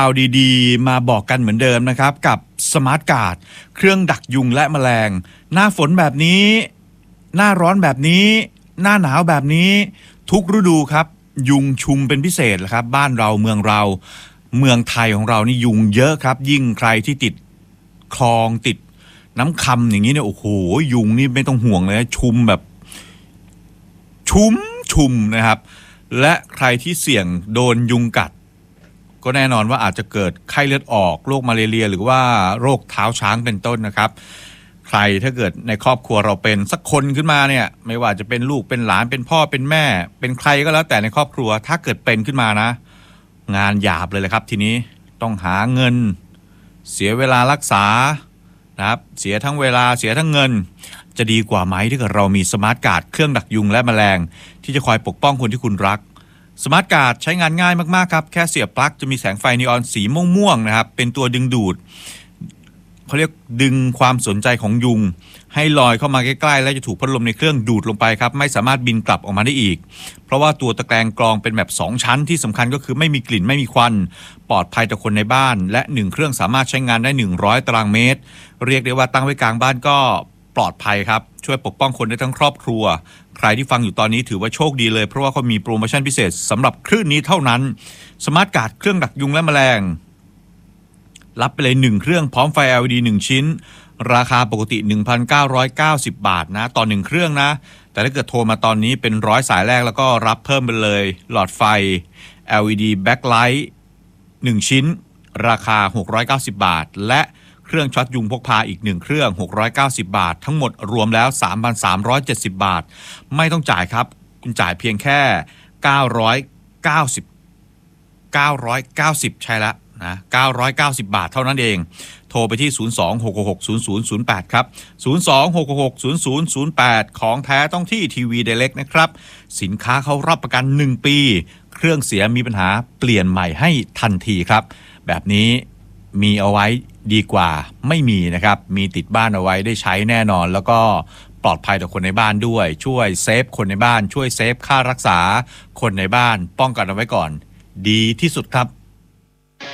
เอาดีๆมาบอกกันเหมือนเดิมนะครับกับสมาร์ทการ์ดเครื่องดักยุงและแมลงหน้าฝนแบบนี้หน้าร้อนแบบนี้หน้าหนาวแบบนี้ทุกฤดูครับยุงชุมเป็นพิเศษครับบ้านเราเมืองไทยของเรานี่ยุงเยอะครับยิ่งใครที่ติดคลองติดน้ำคำอย่างนี้เนี่ยโอ้โหยุงนี่ไม่ต้องห่วงเลยชุมแบบชุมนะครับและใครที่เสี่ยงโดนยุงกัดก็แน่นอนว่าอาจจะเกิดไข้เลือดออกโรคมาเลเรียหรือว่าโรคเท้าช้างเป็นต้นนะครับใครถ้าเกิดในครอบครัวเราเป็นสักคนขึ้นมาเนี่ยไม่ว่าจะเป็นลูกเป็นหลานเป็นพ่อเป็นแม่เป็นใครก็แล้วแต่ในครอบครัวถ้าเกิดเป็นขึ้นมานะงานหยาบเลยแหละครับทีนี้ต้องหาเงินเสียเวลารักษานะครับเสียทั้งเวลาเสียทั้งเงินจะดีกว่าไหมถ้าเกิดเรามีสมาร์ทการ์ดเครื่องดักยุงและแมลงที่จะคอยปกป้องคนที่คุณรักสมาร์ทการ์ดใช้งานง่ายมากๆครับแค่เสียบปลั๊กจะมีแสงไฟนีออนสีม่วงๆนะครับเป็นตัวดึงดูดเขาเรียกดึงความสนใจของยุงให้ลอยเข้ามาใกล้ๆและจะถูกพัดลมในเครื่องดูดลงไปครับไม่สามารถบินกลับออกมาได้อีกเพราะว่าตัวตะแกรงกรองเป็นแบบ2ชั้นที่สำคัญก็คือไม่มีกลิ่นไม่มีควันปลอดภัยต่อคนในบ้านและ1เครื่องสามารถใช้งานได้100ตารางเมตรเรียกได้ว่าตั้งไว้กลางบ้านก็ปลอดภัยครับช่วยปกป้องคนได้ทั้งครอบครัวใครที่ฟังอยู่ตอนนี้ถือว่าโชคดีเลยเพราะว่าเขามีโปรโมชั่นพิเศษสำหรับคลื่นนี้เท่านั้นสมาร์ทการ์ดเครื่องดักยุงและแมลงรับไปเลย1เครื่องพร้อมไฟ LED 1ชิ้นราคาปกติ 1,990 บาทนะต่อ1เครื่องนะแต่ถ้าเกิดโทรมาตอนนี้เป็น100สายแรกแล้วก็รับเพิ่มไปเลยหลอดไฟ LED backlight 1ชิ้นราคา690บาทและเครื่องช็อตยุงพกพาอีก1เครื่อง690บาททั้งหมดรวมแล้ว 3,370 บาทไม่ต้องจ่ายครับคุณจ่ายเพียงแค่990ใช่แล้วนะ990บาทเท่านั้นเองโทรไปที่02-666-0008ครับ02-666-0008ของแท้ต้องที่ทีวีไดเรกนะครับสินค้าเขารับประกัน1ปีเครื่องเสียมีปัญหาเปลี่ยนใหม่ให้ทันทีครับแบบนี้มีเอาไว้ดีกว่าไม่มีนะครับมีติดบ้านเอาไว้ได้ใช้แน่นอนแล้วก็ปลอดภัยต่อคนในบ้านด้วยช่วยเซฟคนในบ้านช่วยเซฟค่ารักษาคนในบ้านป้องกันเอาไว้ก่อนดีที่สุดครับ